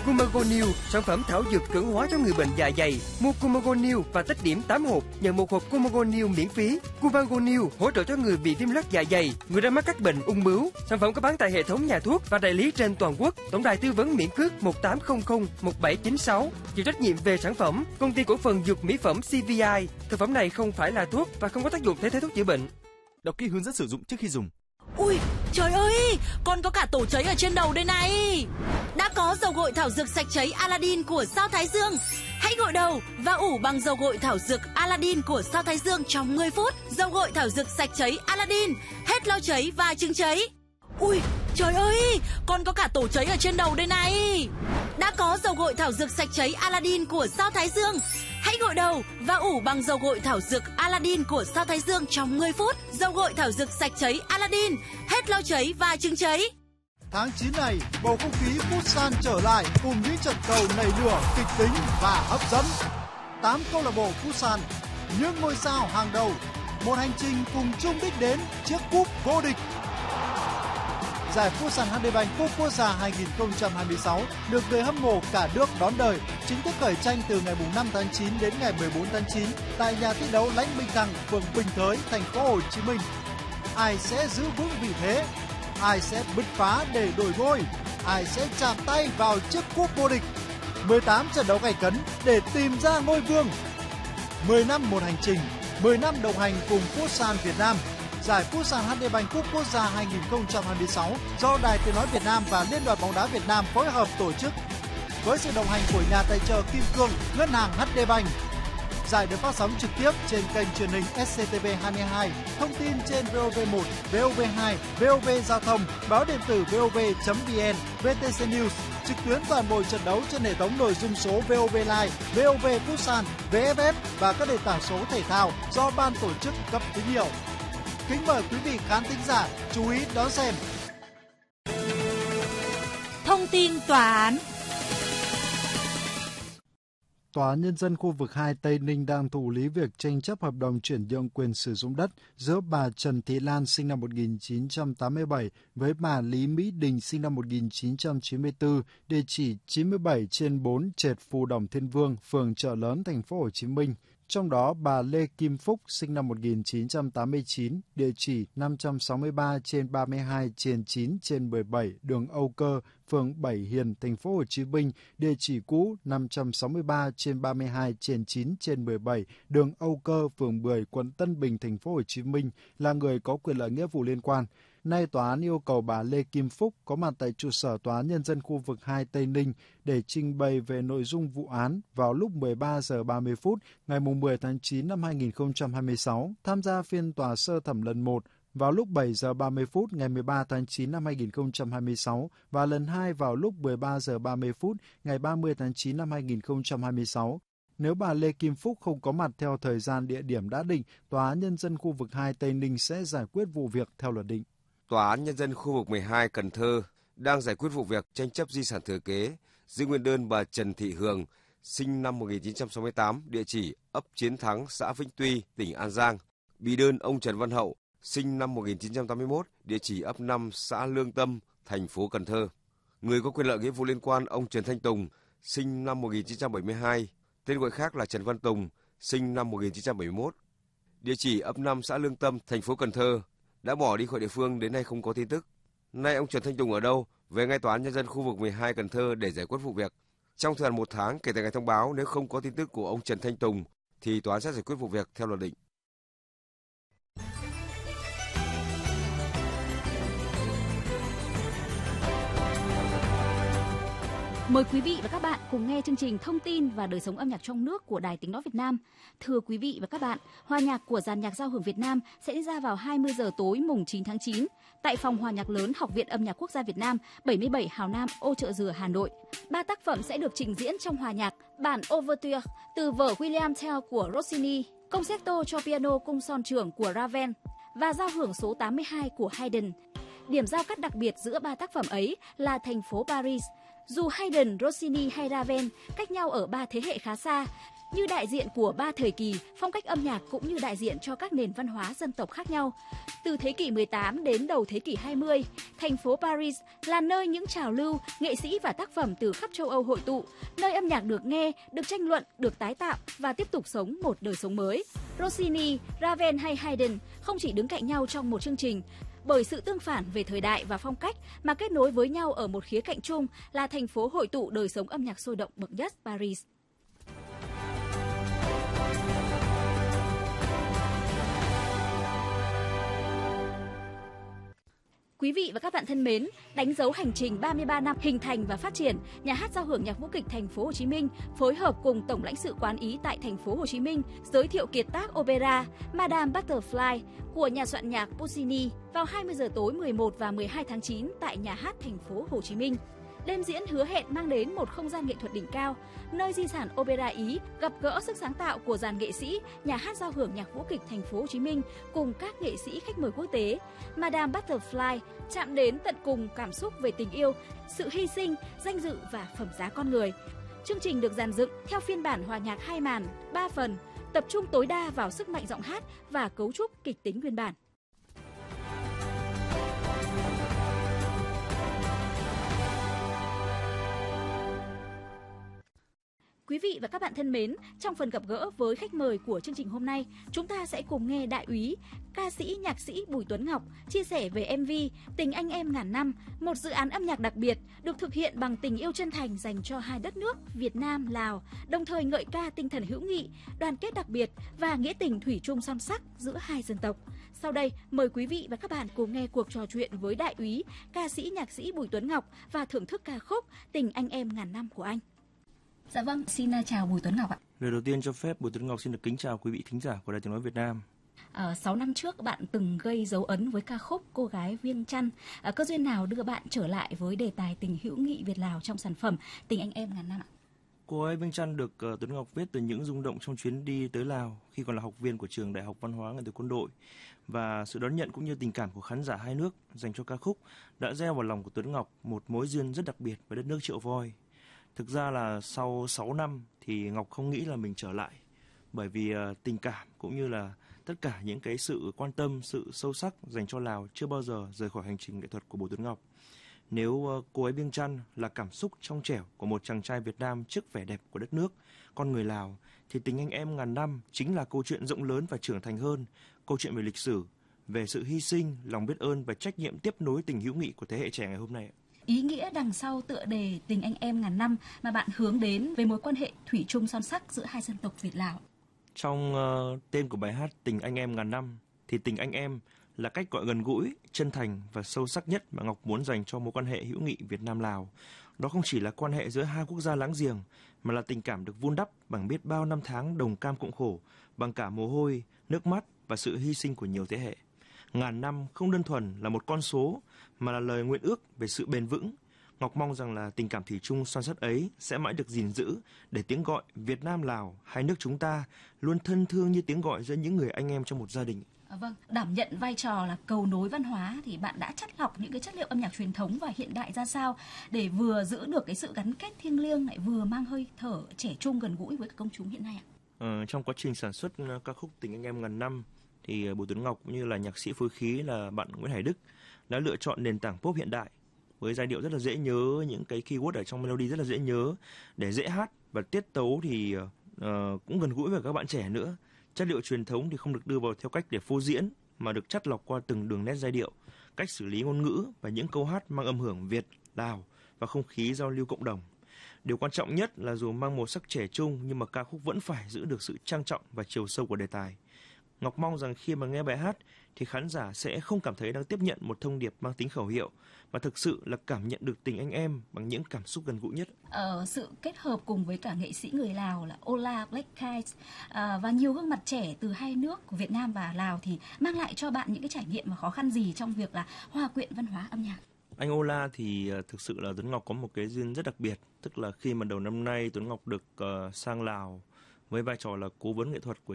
Cumago New, sản phẩm thảo dược cường hóa cho người bệnh dạ dày. Mua Cumago New và tích điểm 8 hộp, nhận một hộp Cumago New miễn phí. Cumago New hỗ trợ cho người bị viêm loét dạ dày, người đang mắc các bệnh ung bướu. Sản phẩm có bán tại hệ thống nhà thuốc và đại lý trên toàn quốc. Tổng đài tư vấn miễn cước 1800 1796. Chịu trách nhiệm về sản phẩm, công ty cổ phần dược mỹ phẩm CVI. Thực phẩm này không phải là thuốc và không có tác dụng thay thế thuốc chữa bệnh. Đọc kỹ hướng dẫn sử dụng trước khi dùng. Ui, trời ơi, con có cả tổ cháy ở trên đầu đây này. Đã có dầu gội thảo dược sạch cháy Aladdin của Sao Thái Dương. Hãy gội đầu và ủ bằng dầu gội thảo dược Aladdin của Sao Thái Dương trong 10 phút. Dầu gội thảo dược sạch cháy Aladdin, hết lau cháy và chứng cháy. Ui, trời ơi, con có cả tổ cháy ở trên đầu đây này. Đã có dầu gội thảo dược sạch cháy Aladdin của Sao Thái Dương. Hãy gội đầu và ủ bằng dầu gội thảo dược Aladdin của Sao Thái Dương trong 10 phút. Dầu gội thảo dược sạch cháy Aladdin, hết lau cháy và chứng cháy. Tháng 9 này, bầu không khí Futsal trở lại cùng những trận cầu nảy lửa, kịch tính và hấp dẫn. 8 câu lạc bộ Futsal, những ngôi sao hàng đầu, một hành trình cùng chung đích đến chiếc cúp vô địch. Giải Futsal HD Bank Cúp Quốc gia 2026 được người hâm mộ cả nước đón đời, chính thức khởi tranh từ ngày 5 tháng 9 đến ngày 14 tháng 9 tại nhà thi đấu Lãnh Minh Thăng, phường Bình Thới, thành phố Hồ Chí Minh. Ai sẽ giữ vững vị thế? Ai sẽ bứt phá để đổi ngôi? Ai sẽ chạm tay vào chiếc cúp vô địch? 18 trận đấu gay cấn để tìm ra ngôi vương. 10 năm một hành trình, 10 năm đồng hành cùng Futsal Việt Nam. Giải Futsal HD Bank Cúp Quốc gia 2026 do Đài Tiếng nói Việt Nam và Liên đoàn bóng đá Việt Nam phối hợp tổ chức với sự đồng hành của nhà tài trợ Kim Cương, Ngân hàng HD Bank. Giải được phát sóng trực tiếp trên kênh truyền hình SCTV 22, thông tin trên VOV1, VOV2, VOV Giao thông, báo điện tử VOV.vn, VTC News, trực tuyến toàn bộ trận đấu trên hệ thống nội dung số VOV Live, VOV Futsal, VFF và các nền tảng số thể thao do ban tổ chức cấp tín hiệu. Kính mời quý vị khán thính giả chú ý đón xem. Thông tin tòa án. Tòa án Nhân dân khu vực 2 Tây Ninh đang thụ lý việc tranh chấp hợp đồng chuyển nhượng quyền sử dụng đất giữa bà Trần Thị Lan sinh năm 1987 với bà Lý Mỹ Đình sinh năm 1994, địa chỉ 97/4 Trệt Phù Đồng Thiên Vương, phường Chợ Lớn, thành phố Hồ Chí Minh. Trong đó, bà Lê Kim Phúc sinh năm 1989, địa chỉ 563/32/9/17 đường Âu Cơ, phường Bảy Hiền, thành phố Hồ Chí Minh, địa chỉ cũ 563/32/9/17 đường Âu Cơ, phường Bưởi, quận Tân Bình, thành phố Hồ Chí Minh là người có quyền lợi nghĩa vụ liên quan. Nay tòa án yêu cầu bà Lê Kim Phúc có mặt tại trụ sở Tòa án Nhân dân khu vực 2 Tây Ninh để trình bày về nội dung vụ án vào lúc 13 giờ 30 phút ngày 10 tháng 9 năm 2026, tham gia phiên tòa sơ thẩm lần 1 vào lúc 7 giờ 30 phút ngày 13 tháng 9 năm 2026 và lần 2 vào lúc 13 giờ 30 phút ngày 30 tháng 9 năm 2026. Nếu bà Lê Kim Phúc không có mặt theo thời gian địa điểm đã định, Tòa án Nhân dân khu vực 2 Tây Ninh sẽ giải quyết vụ việc theo luật định. Tòa án Nhân dân khu vực 12 Cần Thơ đang giải quyết vụ việc tranh chấp di sản thừa kế giữ nguyên đơn bà Trần Thị Hường, sinh năm 1968, địa chỉ ấp Chiến Thắng, xã Vĩnh Tuy, tỉnh An Giang. Bị đơn ông Trần Văn Hậu, sinh năm 1981, địa chỉ ấp 5, xã Lương Tâm, thành phố Cần Thơ. Người có quyền lợi nghĩa vụ liên quan ông Trần Thanh Tùng, sinh năm 1972, tên gọi khác là Trần Văn Tùng, sinh năm 1971, địa chỉ ấp 5, xã Lương Tâm, thành phố Cần Thơ, đã bỏ đi khỏi địa phương đến nay không có tin tức. Nay ông Trần Thanh Tùng ở đâu? Về ngay Tòa án Nhân dân khu vực 12 Cần Thơ để giải quyết vụ việc. Trong thời gian 1 tháng kể từ ngày thông báo, nếu không có tin tức của ông Trần Thanh Tùng thì tòa án sẽ giải quyết vụ việc theo luật định. Mời quý vị và các bạn cùng nghe chương trình Thông tin và đời sống âm nhạc trong nước của Đài Tiếng nói Việt Nam. Thưa quý vị và các bạn, hòa nhạc của dàn nhạc giao hưởng Việt Nam sẽ diễn ra vào 20 giờ tối mùng 9 tháng 9 tại phòng hòa nhạc lớn Học viện Âm nhạc Quốc gia Việt Nam, 77 Hào Nam, Ô Chợ Dừa, Hà Nội. 3 tác phẩm sẽ được trình diễn trong hòa nhạc: bản Overture từ vở William Tell của Rossini, Concerto cho piano cung son trưởng của Ravel và giao hưởng số 82 của Haydn. Điểm giao cắt đặc biệt giữa 3 tác phẩm ấy là thành phố Paris. Dù Haydn, Rossini hay Ravel cách nhau ở 3 thế hệ khá xa, như đại diện của 3 thời kỳ, phong cách âm nhạc cũng như đại diện cho các nền văn hóa dân tộc khác nhau. Từ thế kỷ 18 đến đầu thế kỷ 20, thành phố Paris là nơi những trào lưu, nghệ sĩ và tác phẩm từ khắp châu Âu hội tụ, nơi âm nhạc được nghe, được tranh luận, được tái tạo và tiếp tục sống một đời sống mới. Rossini, Ravel hay Haydn không chỉ đứng cạnh nhau trong một chương trình, bởi sự tương phản về thời đại và phong cách mà kết nối với nhau ở một khía cạnh chung là thành phố hội tụ đời sống âm nhạc sôi động bậc nhất Paris. Quý vị và các bạn thân mến, đánh dấu hành trình 33 năm hình thành và phát triển, Nhà hát Giao hưởng Nhạc vũ kịch Thành phố Hồ Chí Minh phối hợp cùng Tổng lãnh sự quán Ý tại Thành phố Hồ Chí Minh giới thiệu kiệt tác opera Madame Butterfly của nhà soạn nhạc Puccini vào 20 giờ tối 11 và 12 tháng 9 tại Nhà hát Thành phố Hồ Chí Minh. Đêm diễn hứa hẹn mang đến một không gian nghệ thuật đỉnh cao, nơi di sản opera Ý gặp gỡ sức sáng tạo của dàn nghệ sĩ Nhà hát Giao hưởng Nhạc vũ kịch Thành phố Hồ Chí Minh cùng các nghệ sĩ khách mời quốc tế. Madame Butterfly chạm đến tận cùng cảm xúc về tình yêu, sự hy sinh, danh dự và phẩm giá con người. Chương trình được dàn dựng theo phiên bản hòa nhạc 2 màn, 3 phần, tập trung tối đa vào sức mạnh giọng hát và cấu trúc kịch tính nguyên bản. Quý vị và các bạn thân mến, trong phần gặp gỡ với khách mời của chương trình hôm nay, chúng ta sẽ cùng nghe đại úy, ca sĩ, nhạc sĩ Bùi Tuấn Ngọc chia sẻ về MV Tình Anh Em Ngàn Năm, một dự án âm nhạc đặc biệt được thực hiện bằng tình yêu chân thành dành cho hai đất nước Việt Nam, Lào, đồng thời ngợi ca tinh thần hữu nghị, đoàn kết đặc biệt và nghĩa tình thủy chung son sắc giữa hai dân tộc. Sau đây, mời quý vị và các bạn cùng nghe cuộc trò chuyện với đại úy, ca sĩ, nhạc sĩ Bùi Tuấn Ngọc và thưởng thức ca khúc Tình Anh Em Ngàn Năm của anh. Dạ vâng, xin chào Bùi Tuấn Ngọc ạ. Lời đầu tiên cho phép Bùi Tuấn Ngọc xin được kính chào quý vị thính giả của Đài Tiếng nói Việt Nam. 6 năm trước bạn từng gây dấu ấn với ca khúc Cô gái Viêng Chăn. Cơ duyên nào đưa bạn trở lại với đề tài tình hữu nghị Việt Lào trong sản phẩm Tình Anh Em Ngàn Năm ạ? Cô gái Viêng Chăn được Tuấn Ngọc viết từ những rung động trong chuyến đi tới Lào khi còn là học viên của trường Đại học Văn hóa Nghệ thuật Quân đội, và sự đón nhận cũng như tình cảm của khán giả hai nước dành cho ca khúc đã gieo vào lòng của Tuấn Ngọc một mối duyên rất đặc biệt với đất nước Triệu Voi. Thực ra là sau 6 năm thì Ngọc không nghĩ là mình trở lại, bởi vì tình cảm cũng như là tất cả những cái sự quan tâm, sự sâu sắc dành cho Lào chưa bao giờ rời khỏi hành trình nghệ thuật của Bùi Tuấn Ngọc. Nếu Cô ấy Viêng Chăn là cảm xúc trong trẻo của một chàng trai Việt Nam trước vẻ đẹp của đất nước, con người Lào, thì Tình Anh Em Ngàn Năm chính là câu chuyện rộng lớn và trưởng thành hơn, câu chuyện về lịch sử, về sự hy sinh, lòng biết ơn và trách nhiệm tiếp nối tình hữu nghị của thế hệ trẻ ngày hôm nay. Ý nghĩa đằng sau tựa đề Tình Anh Em Ngàn Năm mà bạn hướng đến về mối quan hệ thủy chung son sắc giữa hai dân tộc Việt Lào. Trong tên của bài hát Tình Anh Em Ngàn Năm thì tình anh em là cách gọi gần gũi, chân thành và sâu sắc nhất mà Ngọc muốn dành cho mối quan hệ hữu nghị Việt Nam Lào. Đó không chỉ là quan hệ giữa hai quốc gia láng giềng, mà là tình cảm được vun đắp bằng biết bao năm tháng đồng cam cộng khổ, bằng cả mồ hôi, nước mắt và sự hy sinh của nhiều thế hệ. Ngàn năm không đơn thuần là một con số, mà là lời nguyện ước về sự bền vững. Ngọc mong rằng là tình cảm thủy chung son sắt ấy sẽ mãi được gìn giữ, để tiếng gọi Việt Nam Lào, hai nước chúng ta luôn thân thương như tiếng gọi giữa những người anh em trong một gia đình. Vâng, đảm nhận vai trò là cầu nối văn hóa thì bạn đã chắt lọc những cái chất liệu âm nhạc truyền thống và hiện đại ra sao để vừa giữ được cái sự gắn kết thiêng liêng, lại vừa mang hơi thở trẻ trung gần gũi với công chúng hiện nay ạ? Trong quá trình sản xuất ca khúc Tình Anh Em Ngàn Năm thì Bùi Tuấn Ngọc cũng như là nhạc sĩ phối khí là bạn Nguyễn Hải Đức đã lựa chọn nền tảng pop hiện đại với giai điệu rất là dễ nhớ, những cái keyword ở trong melody rất là dễ nhớ để dễ hát, và tiết tấu thì cũng gần gũi với các bạn trẻ nữa. Chất liệu truyền thống thì không được đưa vào theo cách để phô diễn, mà được chắt lọc qua từng đường nét giai điệu, cách xử lý ngôn ngữ và những câu hát mang âm hưởng Việt, Lào và không khí giao lưu cộng đồng. Điều quan trọng nhất là dù mang màu sắc trẻ trung nhưng mà ca khúc vẫn phải giữ được sự trang trọng và chiều sâu của đề tài. Ngọc mong rằng khi mà nghe bài hát thì khán giả sẽ không cảm thấy đang tiếp nhận một thông điệp mang tính khẩu hiệu, mà thực sự là cảm nhận được tình anh em bằng những cảm xúc gần gũi nhất. Sự kết hợp cùng với cả nghệ sĩ người Lào là Ola Black Kites và nhiều gương mặt trẻ từ hai nước Việt Nam và Lào thì mang lại cho bạn những cái trải nghiệm và khó khăn gì trong việc là hòa quyện văn hóa âm nhạc? Anh Ola thì thực sự là Tuấn Ngọc có một cái duyên rất đặc biệt, tức là khi mà đầu năm nay Tuấn Ngọc được sang Lào với vai trò là cố vấn nghệ thuật của